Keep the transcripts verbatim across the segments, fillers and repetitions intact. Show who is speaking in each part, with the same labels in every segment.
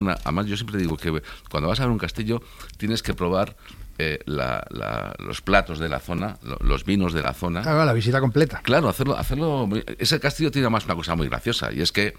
Speaker 1: Además, yo siempre digo que cuando vas a ver un castillo tienes que probar eh, la, la, los platos de la zona, lo, los vinos de la zona.
Speaker 2: Claro, la visita completa.
Speaker 1: Claro, hacerlo, hacerlo. Ese castillo tiene además una cosa muy graciosa, y es que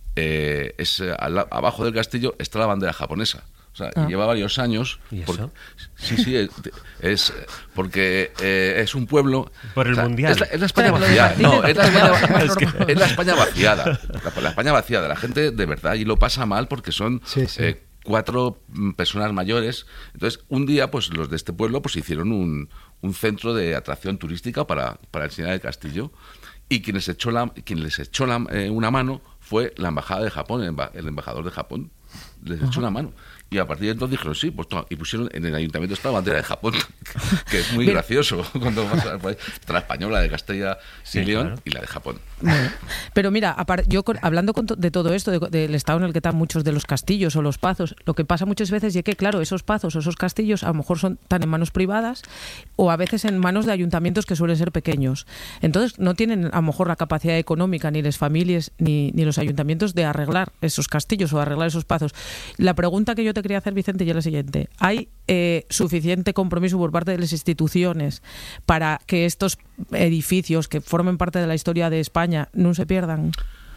Speaker 1: eh, es, al, abajo del castillo está la bandera japonesa. O sea, ah. lleva varios años.
Speaker 3: ¿Y
Speaker 1: porque,
Speaker 3: eso?
Speaker 1: Sí, sí, es, es porque eh, es un pueblo.
Speaker 3: Por el
Speaker 1: o sea,
Speaker 3: mundial.
Speaker 1: Es la, es la España vaciada. No, es la España, es, que, es la España vaciada. La, la España vaciada. La gente de verdad y lo pasa mal porque son
Speaker 2: sí, sí.
Speaker 1: Eh, cuatro personas mayores. Entonces, un día, pues los de este pueblo, pues hicieron un, un centro de atracción turística para, para enseñar el castillo. Y quien les echó la, quien les echó la, eh, una mano fue la embajada de Japón, el, el embajador de Japón. Les echó una mano. Y a partir de entonces dijeron, sí, pues toma, y pusieron en el ayuntamiento esta bandera de Japón, que es muy Bien. gracioso, cuando vas a ver, está la española de Castilla y sí, León claro. y la de Japón.
Speaker 4: Bueno, pero mira, yo con, hablando con to, de todo esto, de, del estado en el que están muchos de los castillos o los pazos, lo que pasa muchas veces es que, claro, esos pazos o esos castillos a lo mejor son tan en manos privadas o a veces en manos de ayuntamientos que suelen ser pequeños. Entonces no tienen a lo mejor la capacidad económica ni las familias ni, ni los ayuntamientos de arreglar esos castillos o arreglar esos pazos. La pregunta que yo te quería hacer, Vicente, ya es la siguiente. ¿Hay eh, suficiente compromiso por parte de las instituciones para que estos edificios que formen parte de la historia de España no se pierdan?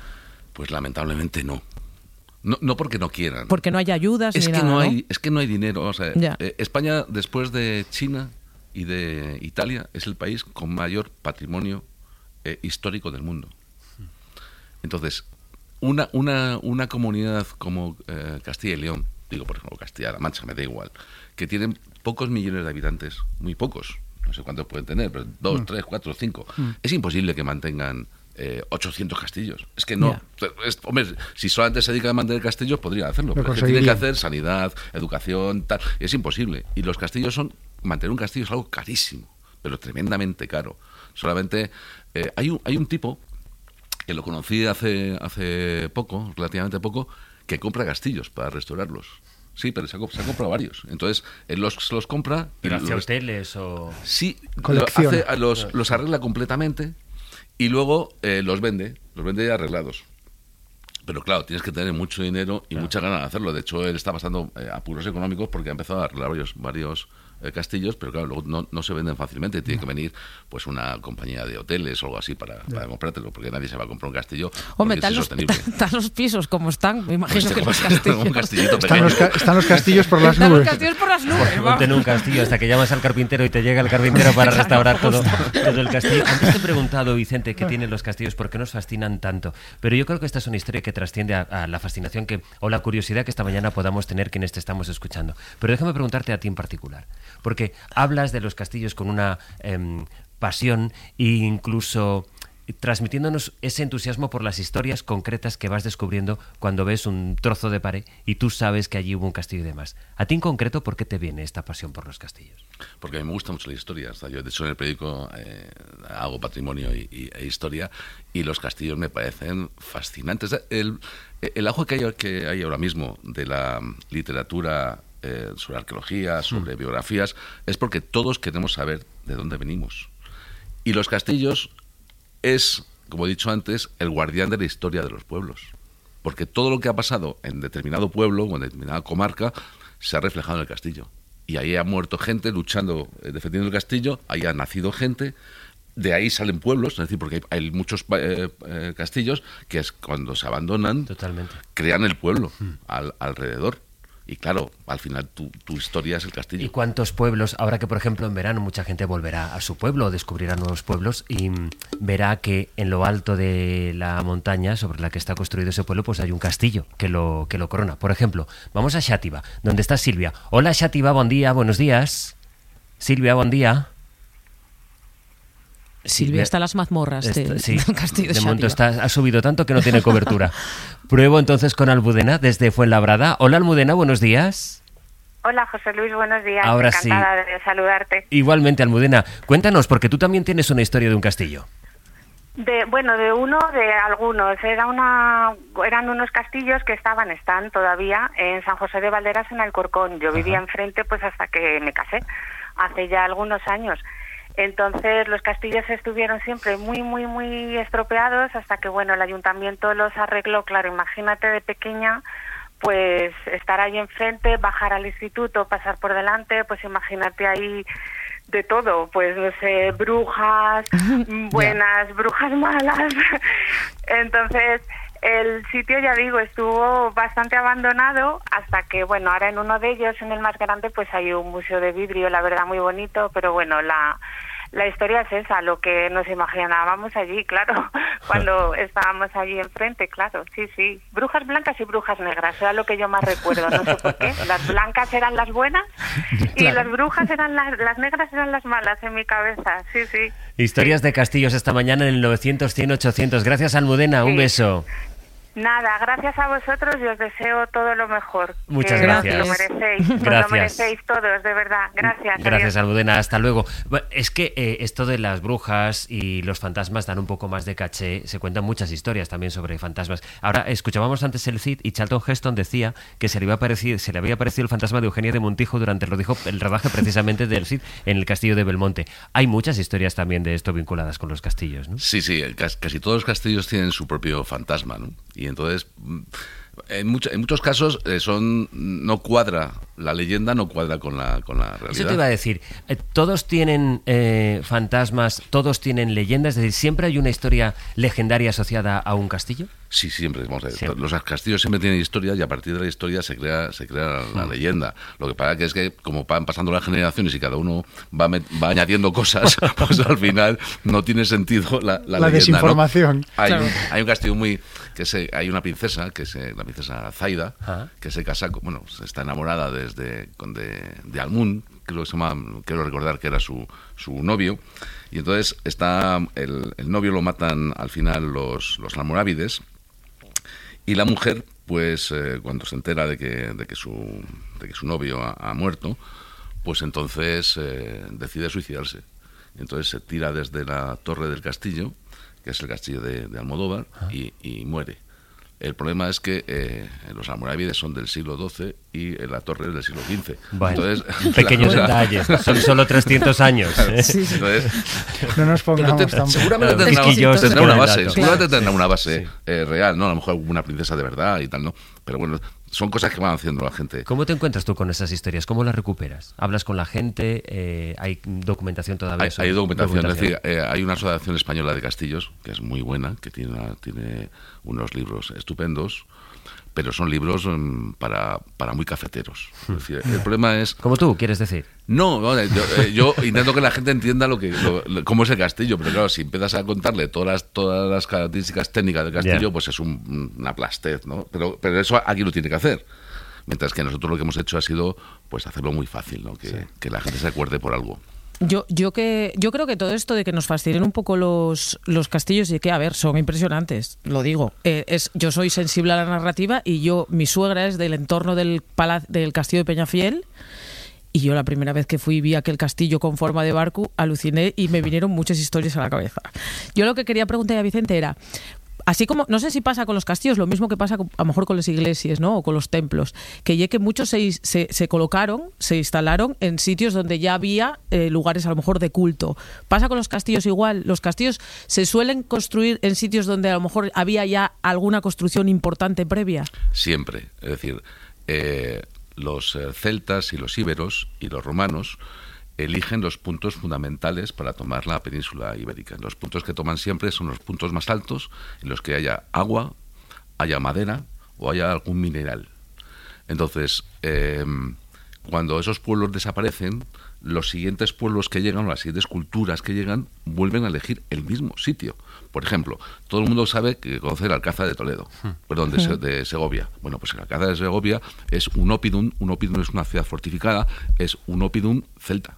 Speaker 1: Pues lamentablemente no. No, no porque no quieran.
Speaker 4: Porque no hay ayudas
Speaker 1: es
Speaker 4: ni
Speaker 1: que
Speaker 4: nada,
Speaker 1: no hay,
Speaker 4: ¿no?
Speaker 1: Es que no hay dinero. O sea, eh, España, después de China y de Italia, es el país con mayor patrimonio eh, histórico del mundo. Entonces, una, una, una comunidad como eh, Castilla y León, digo por ejemplo Castilla-La Mancha, me da igual, que tienen pocos millones de habitantes, muy pocos, no sé cuántos pueden tener, pero dos, mm. tres, cuatro, cinco, mm. es imposible que mantengan eh, ochocientos castillos. Es que no, yeah. es, hombre, si solamente se dedican a mantener castillos podrían hacerlo, pero, pero es que tienen que hacer sanidad, educación, tal, es imposible. Y los castillos son, mantener un castillo es algo carísimo, pero tremendamente caro. Solamente eh, hay un hay un tipo que lo conocí hace hace poco, relativamente poco, que compra castillos para restaurarlos. Sí, pero se ha, se ha comprado varios. Entonces, él los, los compra...
Speaker 3: ¿Pero
Speaker 1: y
Speaker 3: hace
Speaker 1: los,
Speaker 3: hoteles o...?
Speaker 1: Sí, lo hace, los, los arregla completamente y luego eh, los vende, los vende arreglados. Pero claro, tienes que tener mucho dinero y claro. mucha ganas de hacerlo. De hecho, él está pasando eh, apuros económicos porque ha empezado a arreglar varios... varios eh, castillos, pero claro, luego no, no se venden fácilmente. Tiene no. que venir pues una compañía de hoteles o algo así para, para comprártelo, porque nadie se va a comprar un castillo.
Speaker 4: Hombre, están los, los pisos como están, me imagino pues que los castillos.
Speaker 1: Un castillito
Speaker 2: están, los ca- están los castillos por las
Speaker 4: están
Speaker 2: nubes.
Speaker 4: Los castillos por las nubes.
Speaker 3: Ponte en un castillo hasta que llamas al carpintero y te llega el carpintero para restaurar todo, todo el castillo. Antes te he preguntado, Vicente, ¿qué tienen los castillos? ¿Por qué nos fascinan tanto? Pero yo creo que esta es una historia que trasciende a, a la fascinación que, o la curiosidad que esta mañana podamos tener quienes te estamos escuchando. Pero déjame preguntarte a ti en particular, porque hablas de los castillos con una eh, pasión e incluso transmitiéndonos ese entusiasmo por las historias concretas que vas descubriendo cuando ves un trozo de pared y tú sabes que allí hubo un castillo y demás. ¿A ti en concreto por qué te viene esta pasión por los castillos?
Speaker 1: Porque a mí me gusta mucho la historia. O sea, yo de hecho en el periódico eh, hago patrimonio y, y, e historia y los castillos me parecen fascinantes. El, el auge que hay, que hay ahora mismo de la literatura Eh, sobre arqueología, sobre mm. biografías, es porque todos queremos saber de dónde venimos. Y los castillos es, como he dicho antes, el guardián de la historia de los pueblos. Porque todo lo que ha pasado en determinado pueblo o en determinada comarca se ha reflejado en el castillo. Y ahí ha muerto gente luchando, eh, defendiendo el castillo, ahí ha nacido gente, de ahí salen pueblos, es decir, porque hay, hay muchos eh, eh, castillos que es cuando se abandonan,
Speaker 3: Totalmente.
Speaker 1: crean el pueblo mm. al, alrededor. Y claro, al final tu, tu historia es el castillo.
Speaker 3: ¿Y cuántos pueblos, ahora que por ejemplo en verano mucha gente volverá a su pueblo o descubrirá nuevos pueblos y verá que en lo alto de la montaña sobre la que está construido ese pueblo pues hay un castillo que lo, que lo corona? Por ejemplo, vamos a Xàtiva, donde está Silvia. Hola Xàtiva, buen día, buenos días. Silvia, buen día.
Speaker 4: Silvia está en las mazmorras de,
Speaker 3: está, sí,
Speaker 4: del castillo de,
Speaker 3: de momento
Speaker 4: Xàtiva.
Speaker 3: está, ha subido tanto que no tiene cobertura. Pruebo entonces con Almudena desde Fuenlabrada. Hola Almudena, buenos días.
Speaker 5: Hola José Luis, buenos días.
Speaker 3: Ahora
Speaker 5: encantada
Speaker 3: sí.
Speaker 5: de saludarte.
Speaker 3: Igualmente Almudena, cuéntanos porque tú también tienes una historia de un castillo.
Speaker 5: De, bueno, de uno, de algunos. Era una, eran unos castillos que estaban, están todavía en San José de Valderas, en Alcorcón. Yo vivía Ajá. enfrente pues hasta que me casé, hace ya algunos años. Entonces los castillos estuvieron siempre muy, muy, muy estropeados hasta que, bueno, el ayuntamiento los arregló. Claro, imagínate de pequeña, pues estar ahí enfrente, bajar al instituto, pasar por delante, pues imagínate ahí de todo, pues no sé, brujas buenas, yeah. brujas malas. Entonces, el sitio, ya digo, estuvo bastante abandonado hasta que, bueno, ahora en uno de ellos, en el más grande, pues hay un museo de vidrio, la verdad muy bonito, pero bueno, la la historia es esa, lo que nos imaginábamos allí, claro, cuando estábamos allí enfrente, claro, sí, sí. Brujas blancas y brujas negras, era lo que yo más recuerdo, no sé por qué. Las blancas eran las buenas y claro. las brujas eran las, las negras eran las malas en mi cabeza, sí, sí.
Speaker 3: Historias
Speaker 5: sí.
Speaker 3: de castillos esta mañana en el novecientos, cien, ochocientos. Gracias, Almudena, sí. un beso.
Speaker 5: Nada, gracias a vosotros y os deseo todo lo mejor.
Speaker 3: Muchas
Speaker 5: que
Speaker 3: gracias.
Speaker 5: Lo merecéis,
Speaker 3: gracias.
Speaker 5: Pues lo merecéis todos, de verdad. Gracias.
Speaker 3: Gracias, Almudena. Hasta luego. Bueno, es que eh, esto de las brujas y los fantasmas dan un poco más de caché. Se cuentan muchas historias también sobre fantasmas. Ahora, escuchábamos antes el Cid y Charlton Heston decía que se le, iba a parecer, se le había parecido el fantasma de Eugenia de Montijo durante el rodaje, el rodaje precisamente del Cid en el castillo de Belmonte. Hay muchas historias también de esto vinculadas con los castillos, ¿no?
Speaker 1: Sí, sí. Casi todos los castillos tienen su propio fantasma, ¿no? Y entonces, en, mucho, en muchos casos, eh, son no cuadra, la leyenda no cuadra con la, con la realidad.
Speaker 3: Eso te iba a decir, eh, todos tienen eh, fantasmas, todos tienen leyendas, es decir, ¿siempre hay una historia legendaria asociada a un castillo?
Speaker 1: Sí, siempre. Vamos a ver, siempre. Los castillos siempre tienen historia y a partir de la historia se crea se crea la, la leyenda. Lo que pasa que es que como van pasando las generaciones y cada uno va, met, va añadiendo cosas, pues al final no tiene sentido la, la,
Speaker 2: la
Speaker 1: leyenda,
Speaker 2: desinformación.
Speaker 1: ¿no? Hay,
Speaker 2: claro.
Speaker 1: un, hay un castillo muy... que se, hay una princesa, que es la princesa Zaida, ¿ah? que se casa, con, bueno, está enamorada desde, de, de Almún, creo que se llama, quiero recordar que era su, su novio, y entonces está el, el novio lo matan al final los, los almorávides. Y la mujer, pues, eh, cuando se entera de que, de que, su, de que su novio ha, ha muerto, pues entonces eh, decide suicidarse. Entonces se tira desde la torre del castillo, que es el castillo de, de Almodóvar, y, y muere. El problema es que eh, los almorávides son del siglo doce y la torre es del siglo quince.
Speaker 3: Bueno,
Speaker 1: entonces,
Speaker 3: pequeños
Speaker 1: cosa...
Speaker 3: detalles, son solo trescientos años. ¿eh?
Speaker 2: Sí, sí.
Speaker 1: Entonces,
Speaker 2: no nos pongamos
Speaker 1: te,
Speaker 2: tan...
Speaker 1: Seguramente
Speaker 3: no,
Speaker 1: tendrá,
Speaker 3: es que
Speaker 1: tendrá una base,
Speaker 3: claro.
Speaker 1: seguramente tendrá una base
Speaker 3: Sí.
Speaker 1: eh, real, ¿no? A lo mejor una princesa de verdad y tal, ¿no? Pero bueno, son cosas que van haciendo la gente.
Speaker 3: ¿Cómo te encuentras tú con esas historias? ¿Cómo las recuperas? ¿Hablas con la gente? Eh, ¿Hay documentación todavía?
Speaker 1: Hay, hay documentación. documentación. Es decir, eh, hay una asociación española de castillos que es muy buena, que tiene, una, tiene unos libros estupendos, pero son libros um, para, para muy cafeteros. Es decir, el problema es...
Speaker 3: ¿Como tú, quieres decir?
Speaker 1: No, no yo, eh, yo intento que la gente entienda lo que lo, lo, cómo es el castillo, pero claro, si empiezas a contarle todas las, todas las características técnicas del castillo, yeah. pues es un, una plastez, ¿no? Pero, pero eso aquí lo tiene que hacer. Mientras que nosotros lo que hemos hecho ha sido pues hacerlo muy fácil, ¿no? Que, sí. que la gente se acuerde por algo.
Speaker 4: Yo, yo que yo creo que todo esto de que nos fascinen un poco los, los castillos y que, a ver, son impresionantes, lo digo. Eh, es, yo soy sensible a la narrativa y yo, mi suegra es del entorno del, palacio, del castillo de Peñafiel. Y yo la primera vez que fui vi aquel castillo con forma de barco, aluciné y me vinieron muchas historias a la cabeza. Yo lo que quería preguntar a Vicente era... Así como, no sé si pasa con los castillos, lo mismo que pasa con, a lo mejor con las iglesias, ¿no? O con los templos, que ya que muchos se, se, se colocaron, se instalaron en sitios donde ya había eh, lugares a lo mejor de culto. ¿Pasa con los castillos igual? ¿Los castillos se suelen construir en sitios donde a lo mejor había ya alguna construcción importante previa?
Speaker 1: Siempre, es decir, eh, los eh, celtas y los íberos y los romanos eligen los puntos fundamentales para tomar la península ibérica. Los puntos que toman siempre son los puntos más altos en los que haya agua, haya madera o haya algún mineral. Entonces, eh, cuando esos pueblos desaparecen, los siguientes pueblos que llegan, o las siguientes culturas que llegan, vuelven a elegir el mismo sitio. Por ejemplo, todo el mundo sabe que conoce el Alcázar de Toledo, hmm. perdón, de, hmm. de Segovia. Bueno, pues el Alcázar de Segovia es un oppidum, un oppidum es una ciudad fortificada, es un oppidum celta.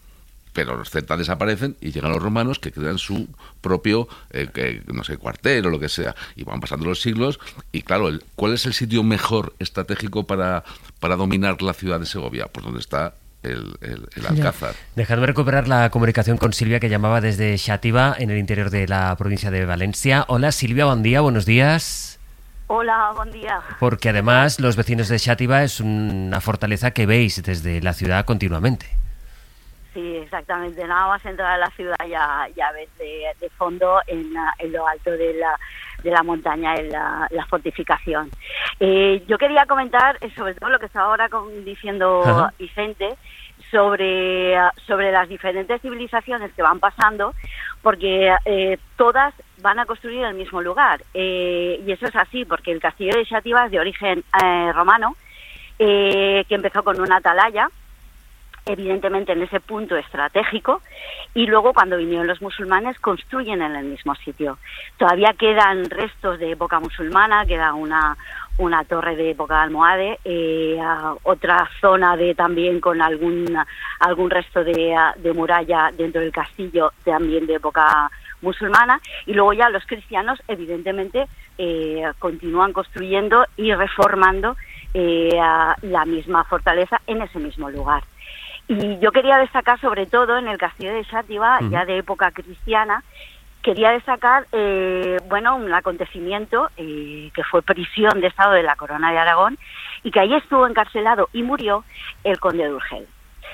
Speaker 1: Pero los celtas desaparecen y llegan los romanos que crean su propio, eh, que, no sé, cuartel o lo que sea. Y van pasando los siglos y, claro, el, ¿cuál es el sitio mejor estratégico para, para dominar la ciudad de Segovia? Pues donde está el, el, el Alcázar.
Speaker 3: Dejadme recuperar la comunicación con Silvia, que llamaba desde Xàtiva, en el interior de la provincia de Valencia. Hola, Silvia, buen día, buenos días.
Speaker 6: Hola, buen día.
Speaker 3: Porque además los vecinos de Xàtiva es una fortaleza que veis desde la ciudad continuamente.
Speaker 6: Sí, exactamente. Nada más entrar a la ciudad ya, ya ves de, de fondo en, en lo alto de la, de la montaña en la, la fortificación. Eh, yo quería comentar eh, sobre todo lo que estaba ahora con, diciendo Ajá. Vicente, sobre, sobre las diferentes civilizaciones que van pasando, porque eh, todas van a construir el mismo lugar. Eh, y eso es así, porque el castillo de Xàtiva es de origen eh, romano, eh, que empezó con una atalaya, evidentemente en ese punto estratégico, y luego cuando vinieron los musulmanes construyen en el mismo sitio. Todavía quedan restos de época musulmana, queda una una torre de época almohade, eh, otra zona de también con algún algún resto de, de muralla dentro del castillo también de época musulmana, y luego ya los cristianos evidentemente eh, continúan construyendo y reformando eh, la misma fortaleza en ese mismo lugar. Y yo quería destacar sobre todo en el castillo de Xàtiva, uh-huh. ya de época cristiana, quería destacar eh, bueno, un acontecimiento eh, que fue prisión de Estado de la Corona de Aragón, y que ahí estuvo encarcelado y murió el conde de Urgel.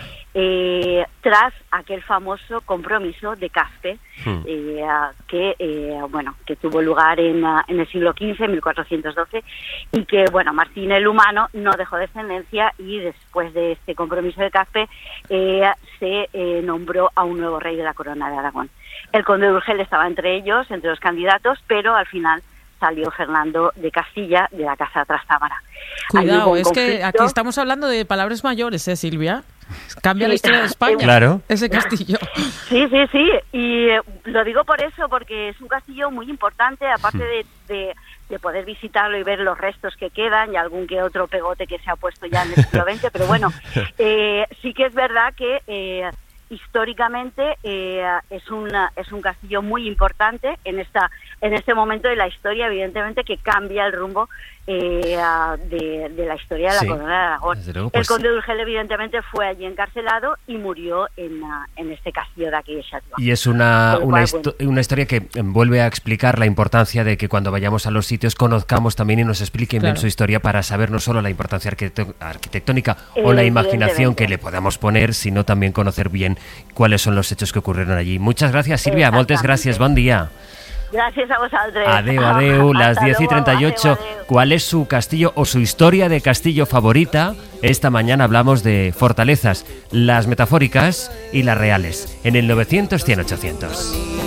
Speaker 6: Eh, tras aquel famoso compromiso de Caspe, hmm. eh, que eh, bueno que tuvo lugar en, en el siglo quince, mil cuatrocientos doce, y que bueno Martín el Humano no dejó descendencia, y después de este compromiso de Caspe eh, se eh, nombró a un nuevo rey de la Corona de Aragón. El conde de Urgel estaba entre ellos, entre los candidatos, pero al final salió Fernando de Castilla, de la Casa Trastámara.
Speaker 4: Cuidado, es que aquí estamos hablando de palabras mayores, ¿eh, Silvia? Cambia sí, la historia de España,
Speaker 3: claro.
Speaker 4: Ese castillo.
Speaker 6: Sí, sí, sí, y eh, lo digo por eso, porque es un castillo muy importante, aparte de, de, de poder visitarlo y ver los restos que quedan y algún que otro pegote que se ha puesto ya en el siglo veinte, pero bueno, eh, sí que es verdad que eh, históricamente eh, es una es un castillo muy importante en esta en este momento de la historia, evidentemente, que cambia el rumbo eh, de, de la historia de la sí, Corona de Aragón. Luego, pues, el conde de Urgel evidentemente fue allí encarcelado y murió en, en este castillo de aquí de Xàtiva.
Speaker 3: Y es una, una, histo- una historia que vuelve a explicar la importancia de que cuando vayamos a los sitios conozcamos también y nos expliquen claro. bien su historia, para saber no solo la importancia arquitect- arquitectónica o la imaginación que le podamos poner, sino también conocer bien cuáles son los hechos que ocurrieron allí. Muchas gràcies, Sílvia, moltes gràcies, bon dia.
Speaker 6: Gracias a vosotros.
Speaker 3: Adeu, adeu, las diez y treinta y ocho. Adeu, adeu. ¿Cuál es su castillo o su historia de castillo favorita? Esta mañana hablamos de fortalezas, las metafóricas y las reales, en el novecientos, cien, ochocientos.